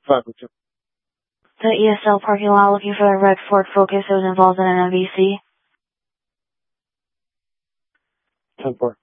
502. The ESL parking lot looking for a red Ford Focus that was involved in an MVC. 10-4.